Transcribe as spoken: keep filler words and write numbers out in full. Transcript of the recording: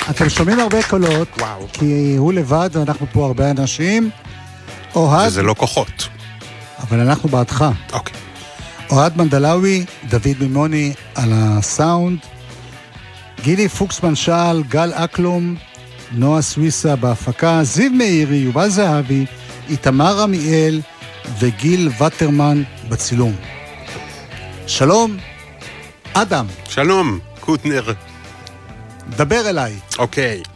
אתם שומעים הרבה קולות, וואו. כי הוא לבד ואנחנו פה הרבה אנשים. אוהד, וזה לא כוחות. אבל אנחנו בעדך. אוקיי. אוהד מנדלאוי, דוד מימוני על הסאונד, גילי פוקסמן שעל, גל אקלום, נועה סוויסה בהפקה, זיו מאירי, יובל זהבי, איתמר עמיאל וגיל וטרמן בצילום. שלום, אדם. שלום, קוטנר. דבר אליי. אוקיי.